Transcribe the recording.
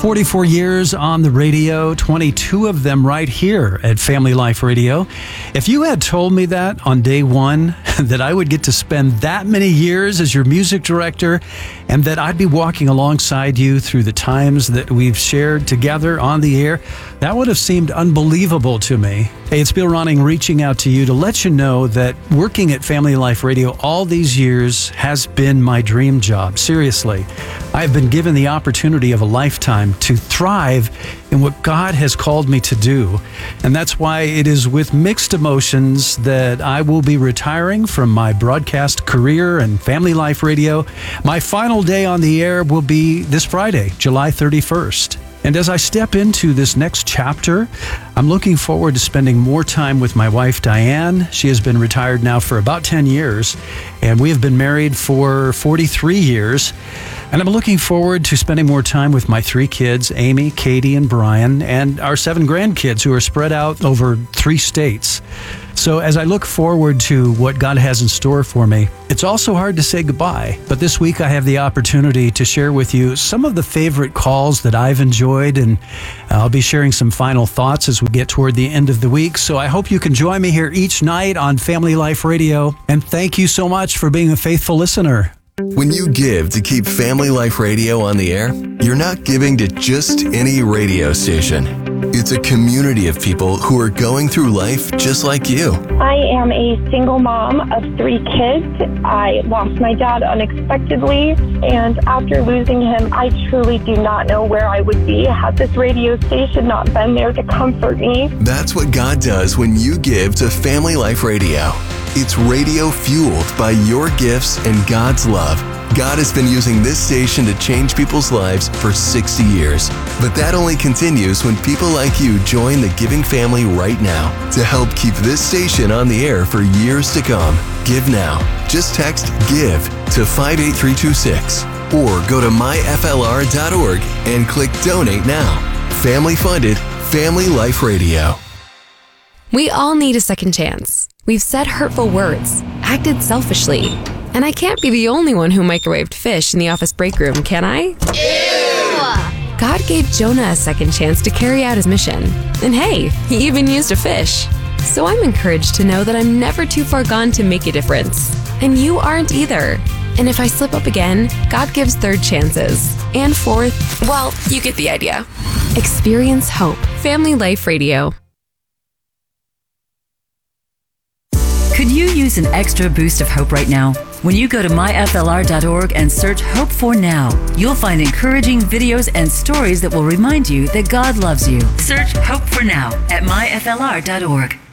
44 years on the radio, 22 of them right here at Family Life Radio. If you had told me that on day one, that I would get to spend that many years as your music director and that I'd be walking alongside you through the times that we've shared together on the air, that would have seemed unbelievable to me. Hey, it's Bill Ronning reaching out to you to let you know that working at Family Life Radio all these years has been my dream job. Seriously, I've been given the opportunity of a lifetime to thrive in what God has called me to do. And that's why it is with mixed emotions that I will be retiring from my broadcast career and Family Life Radio. My final day on the air will be this Friday, July 31st. And as I step into this next chapter, I'm looking forward to spending more time with my wife, Diane. She has been retired now for about 10 years, and we have been married for 43 years. And I'm looking forward to spending more time with my 3 kids, Amy, Katie, and Brian, and our 7 grandkids who are spread out over 3 states. So as I look forward to what God has in store for me, it's also hard to say goodbye. But this week I have the opportunity to share with you some of the favorite calls that I've enjoyed, and I'll be sharing some final thoughts as we get toward the end of the week. So I hope you can join me here each night on Family Life Radio. And thank you so much for being a faithful listener. When you give to keep Family Life Radio on the air, you're not giving to just any radio station. It's a community of people who are going through life just like you. I am a single mom of 3 kids. I lost my dad unexpectedly, and after losing him, I truly do not know where I would be had this radio station not been there to comfort me. That's what God does when you give to Family Life Radio. It's radio fueled by your gifts and God's love. God has been using this station to change people's lives for 60 years. But that only continues when people like you join the giving family right now to help keep this station on the air for years to come. Give now. Just text GIVE to 58326 or go to myflr.org and click Donate Now. Family funded, Family Life Radio. We all need a second chance. We've said hurtful words, acted selfishly, and I can't be the only one who microwaved fish in the office break room, can I? Ew! God gave Jonah a second chance to carry out his mission. And hey, he even used a fish. So I'm encouraged to know that I'm never too far gone to make a difference. And you aren't either. And if I slip up again, God gives 3rd chances. And 4th, well, you get the idea. Experience hope. Family Life Radio. Could you use an extra boost of hope right now? When you go to myflr.org and search Hope for Now, you'll find encouraging videos and stories that will remind you that God loves you. Search Hope for Now at myflr.org.